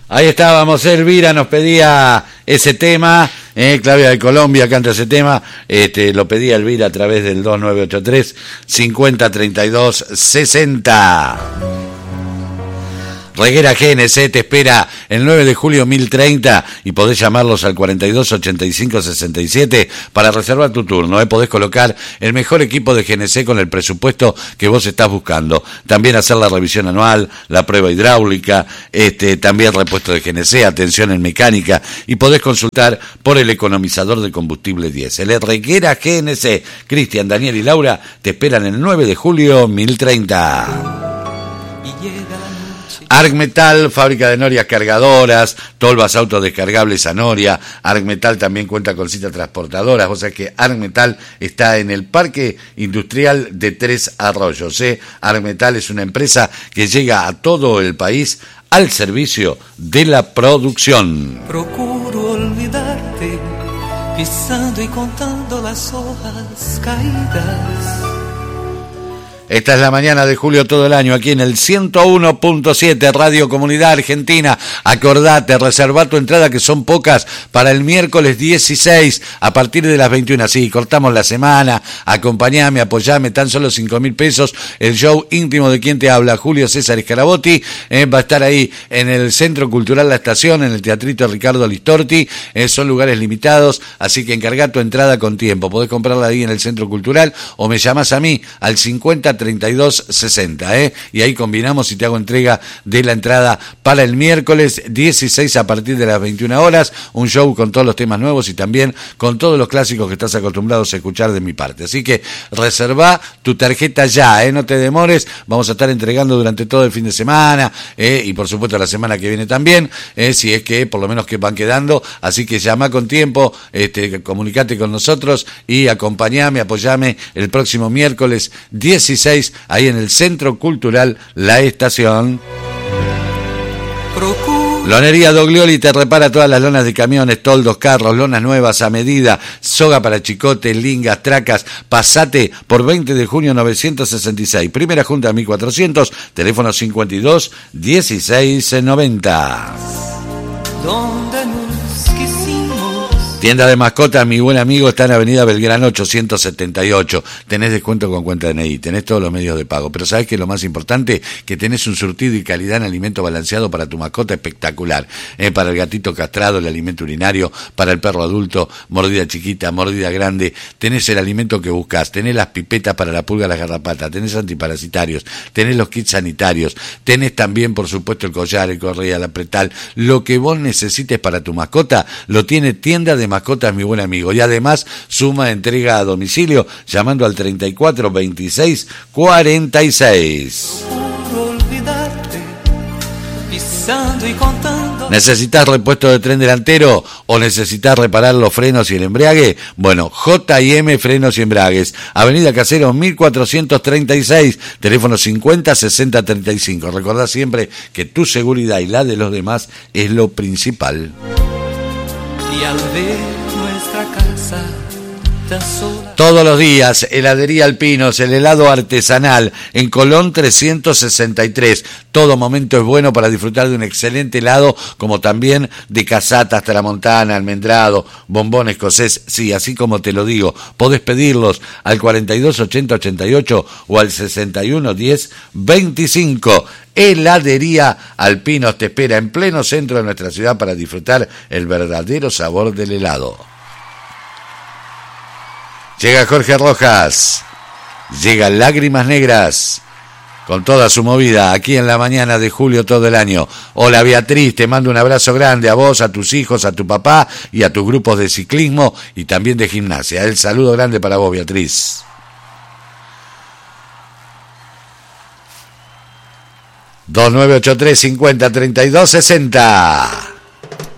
Ahí estábamos, Elvira nos pedía ese tema, Claudia de Colombia canta ese tema, lo pedía Elvira a través del 2983 5032 60. Reguera GNC te espera el 9 de julio 1030 y podés llamarlos al 42 85 67 para reservar tu turno. Podés colocar el mejor equipo de GNC con el presupuesto que vos estás buscando. También hacer la revisión anual, la prueba hidráulica, también repuesto de GNC, atención en mecánica, y podés consultar por el economizador de combustible diésel. Reguera GNC, Cristian, Daniel y Laura te esperan el 9 de julio 1030. Argmetal, fábrica de norias cargadoras, tolvas autodescargables a noria. Argmetal también cuenta con citas transportadoras. O sea que Argmetal está en el Parque Industrial de Tres Arroyos. Argmetal es una empresa que llega a todo el país al servicio de la producción. Procuro olvidarte, pisando y contando las hojas caídas. Esta es la mañana de julio todo el año, aquí en el 101.7 Radio Comunidad Argentina. Acordate, reserva tu entrada, que son pocas, para el miércoles 16 a partir de las 21. Sí, cortamos la semana, acompañame, apoyame, tan solo 5.000 pesos. El show íntimo de quien te habla, Julio César Scarabotti, va a estar ahí en el Centro Cultural La Estación, en el Teatrito Ricardo Listorti. Son lugares limitados, así que encarga tu entrada con tiempo. Podés comprarla ahí en el Centro Cultural o me llamás a mí al 50-32-60, y ahí combinamos y te hago entrega de la entrada para el miércoles 16 a partir de las 21 horas, un show con todos los temas nuevos y también con todos los clásicos que estás acostumbrados a escuchar de mi parte. Así que reserva tu tarjeta ya, no te demores, vamos a estar entregando durante todo el fin de semana, y por supuesto la semana que viene también, si es que por lo menos que van quedando, así que llama con tiempo, comunicate con nosotros y acompañame, apoyame el próximo miércoles 16 ahí en el Centro Cultural La Estación. Lonería Doglioli te repara todas las lonas de camiones, toldos, carros, lonas nuevas a medida, soga para chicotes, lingas, tracas. Pasate por 20 de junio 966, primera junta 1400, teléfono 52 16 90. ¿Dónde nos quisimos? Tienda de mascotas, mi buen amigo, está en Avenida Belgrano 878. Tenés descuento con cuenta DNI, tenés todos los medios de pago. Pero ¿sabés qué es lo más importante? Que tenés un surtido y calidad en alimento balanceado para tu mascota espectacular. Para el gatito castrado, el alimento urinario, para el perro adulto, mordida chiquita, mordida grande. Tenés el alimento que buscas, tenés las pipetas para la pulga, las garrapatas, tenés antiparasitarios, tenés los kits sanitarios, tenés también, por supuesto, el collar, el correa, el apretal. Lo que vos necesites para tu mascota, lo tiene Tienda de Mascotas, mi buen amigo, y además suma entrega a domicilio llamando al 34 26 46. ¿Necesitas repuesto de tren delantero o necesitas reparar los frenos y el embrague? Bueno, J&M Frenos y Embragues, Avenida Caseros 1436, teléfono 50 60 35. Recordá siempre que tu seguridad y la de los demás es lo principal. Y al ver nuestra casa tan sola. Todos los días, Heladería Alpinos, el helado artesanal, en Colón 363. Todo momento es bueno para disfrutar de un excelente helado, como también de casatas, tramontana, almendrado, bombón escocés. Sí, así como te lo digo, podés pedirlos al 42 80 88 o al 61 10 25. Heladería Alpinos te espera en pleno centro de nuestra ciudad para disfrutar el verdadero sabor del helado. Llega Jorge Rojas, llega Lágrimas Negras, con toda su movida, aquí en la mañana de julio todo el año. Hola Beatriz, te mando un abrazo grande a vos, a tus hijos, a tu papá y a tus grupos de ciclismo y también de gimnasia. El saludo grande para vos, Beatriz. ...2983 50 32 60.